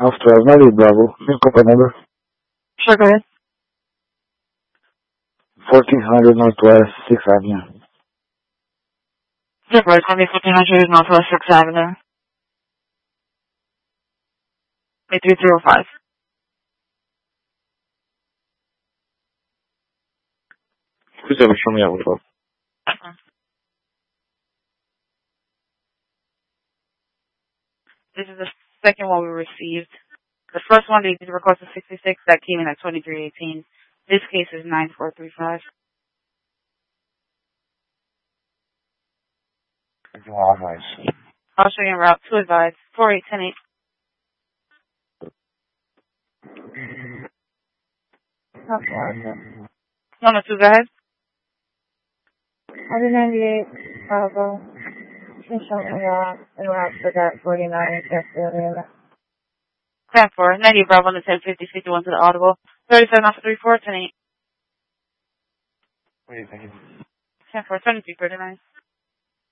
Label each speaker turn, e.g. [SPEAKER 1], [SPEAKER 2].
[SPEAKER 1] House 12, 98 Bravo. New company number.
[SPEAKER 2] Sure, go ahead.
[SPEAKER 1] 1400 Northwest 6th Avenue.
[SPEAKER 2] Zip right, 1400 Northwest 6th Avenue. 83305.
[SPEAKER 1] Who's ever show me out with?
[SPEAKER 2] This is the second one we received. The first one, they did request a 66, that came in at 2318. This case is 9435. I'll show you en route to advise 4810-8. No, go ahead.
[SPEAKER 3] 198 Bravo. Please show me en route for that 49 area.
[SPEAKER 2] Plan for 98 Bravo on the 1050, 51 to the Audible. 37 off 34, 10-8.
[SPEAKER 1] What do you think?
[SPEAKER 2] 10-4, 23, 39.